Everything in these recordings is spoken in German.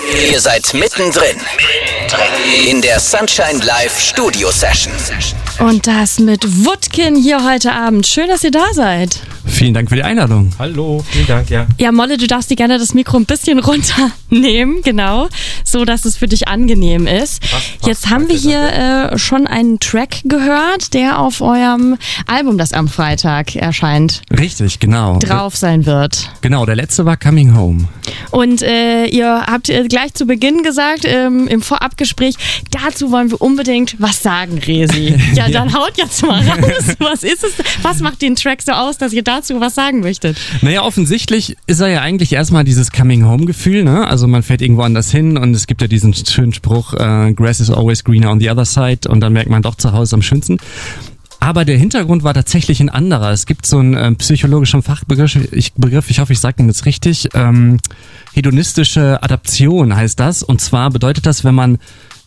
Ihr seid mittendrin in der Sunshine Live Studio Session. Und das mit Wutkin hier heute Abend. Schön, dass ihr da seid. Vielen Dank für die Einladung. Hallo, vielen Dank, ja. Ja, Molle, du darfst dir gerne das Mikro ein bisschen runternehmen, genau, so dass es für dich angenehm ist. Jetzt haben wir hier schon einen Track gehört, der auf eurem Album, das am Freitag erscheint, Richtig, genau. drauf sein wird. Genau, der letzte war Coming Home. Und ihr habt gleich zu Beginn gesagt, im Vorabgespräch, dazu wollen wir unbedingt was sagen, Resi. Ja, dann haut jetzt mal raus. Was ist es? Was macht den Track so aus, dass ihr dazu was sagen möchtet? Naja, offensichtlich ist er ja eigentlich erstmal dieses Coming-Home-Gefühl, ne? Also man fährt irgendwo anders hin und es gibt ja diesen schönen Spruch, Grass is always greener on the other side, und dann merkt man doch zu Hause am schönsten. Aber der Hintergrund war tatsächlich ein anderer. Es gibt so einen psychologischen Fachbegriff, ich hoffe, ich sage den jetzt richtig, hedonistische Adaption heißt das. Und zwar bedeutet das, wenn man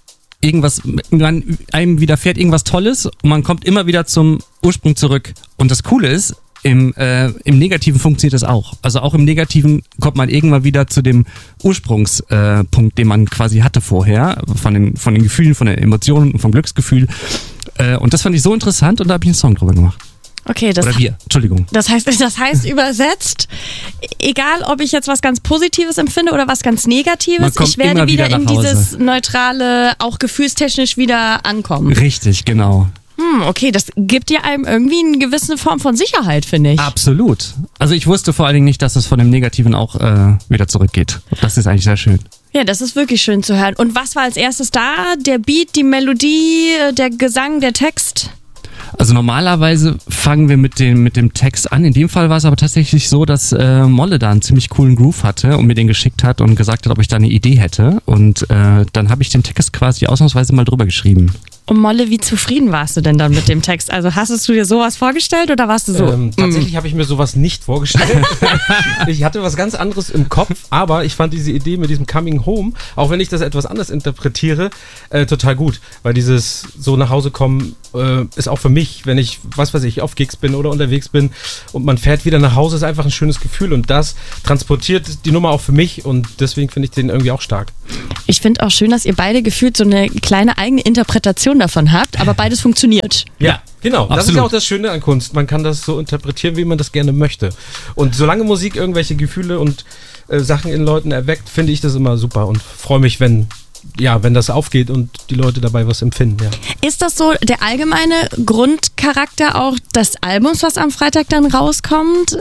einem widerfährt irgendwas Tolles und man kommt immer wieder zum Ursprung zurück. Und das Coole ist, im Negativen funktioniert das auch. Also auch im Negativen kommt man irgendwann wieder zu dem Ursprungspunkt, den man quasi hatte vorher, von den Gefühlen, von den Emotionen und vom Glücksgefühl. Und das fand ich so interessant und da habe ich einen Song drüber gemacht. Okay, Entschuldigung. Das heißt übersetzt, egal ob ich jetzt was ganz Positives empfinde oder was ganz Negatives, ich werde wieder in dieses neutrale, auch gefühlstechnisch wieder ankommen. Richtig, genau. Okay, das gibt dir einem irgendwie eine gewisse Form von Sicherheit, finde ich. Absolut. Also ich wusste vor allen Dingen nicht, dass es von dem Negativen auch wieder zurückgeht. Das ist eigentlich sehr schön. Ja, das ist wirklich schön zu hören. Und was war als erstes da? Der Beat, die Melodie, der Gesang, der Text? Also normalerweise fangen wir mit dem Text an. In dem Fall war es aber tatsächlich so, dass Molle da einen ziemlich coolen Groove hatte und mir den geschickt hat und gesagt hat, ob ich da eine Idee hätte. Und dann habe ich den Text quasi ausnahmsweise mal drüber geschrieben. Und Molle, wie zufrieden warst du denn dann mit dem Text? Also hast du dir sowas vorgestellt oder warst du so? Tatsächlich habe ich mir sowas nicht vorgestellt. Ich hatte was ganz anderes im Kopf, aber ich fand diese Idee mit diesem Coming Home, auch wenn ich das etwas anders interpretiere, total gut. Weil dieses so nach Hause kommen ist auch für mich, wenn ich, auf Gigs bin oder unterwegs bin und man fährt wieder nach Hause, ist einfach ein schönes Gefühl und das transportiert die Nummer auch für mich und deswegen finde ich den irgendwie auch stark. Ich finde auch schön, dass ihr beide gefühlt so eine kleine eigene Interpretation davon habt, aber beides funktioniert. Ja, genau. Absolut. Das ist ja auch das Schöne an Kunst. Man kann das so interpretieren, wie man das gerne möchte. Und solange Musik irgendwelche Gefühle und Sachen in Leuten erweckt, finde ich das immer super und freue mich, wenn das aufgeht und die Leute dabei was empfinden. Ja. Ist das so der allgemeine Grundcharakter auch des Albums, was am Freitag dann rauskommt,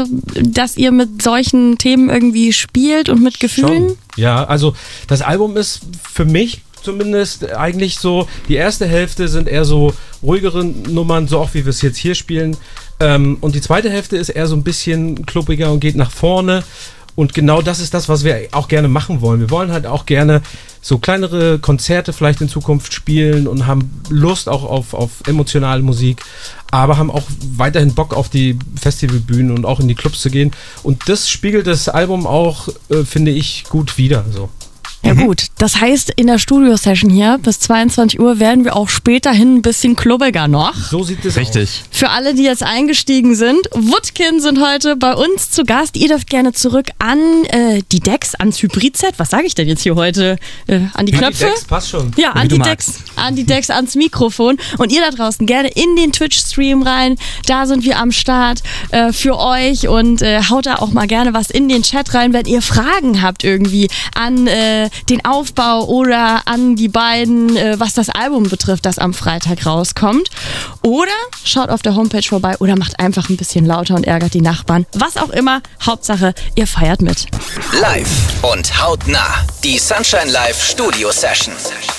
dass ihr mit solchen Themen irgendwie spielt und mit Gefühlen? Schon. Ja, also das Album ist für mich zumindest eigentlich so, die erste Hälfte sind eher so ruhigere Nummern, so auch wie wir es jetzt hier spielen. Und die zweite Hälfte ist eher so ein bisschen kluppiger und geht nach vorne. Und genau das ist das, was wir auch gerne machen wollen. Wir wollen halt auch gerne so kleinere Konzerte vielleicht in Zukunft spielen und haben Lust auch auf emotionale Musik, aber haben auch weiterhin Bock auf die Festivalbühnen und auch in die Clubs zu gehen. Und das spiegelt das Album auch, finde ich, gut wider. So. Ja gut, das heißt, in der Studio-Session hier bis 22 Uhr werden wir auch späterhin ein bisschen klubbiger noch. So sieht es Richtig. aus. Für alle, die jetzt eingestiegen sind, Wutkin sind heute bei uns zu Gast. Ihr dürft gerne zurück an die Decks, ans Hybrid-Set. Was sage ich denn jetzt hier heute? An die Knöpfe? Die Decks, passt schon. Ja, an die Decks, ans Mikrofon. Und ihr da draußen gerne in den Twitch-Stream rein. Da sind wir am Start für euch und haut da auch mal gerne was in den Chat rein, wenn ihr Fragen habt irgendwie an den Aufbau oder an die beiden, was das Album betrifft, das am Freitag rauskommt. Oder schaut auf der Homepage vorbei oder macht einfach ein bisschen lauter und ärgert die Nachbarn. Was auch immer, Hauptsache, ihr feiert mit. Live und hautnah. Die Sunshine Live Studio Session.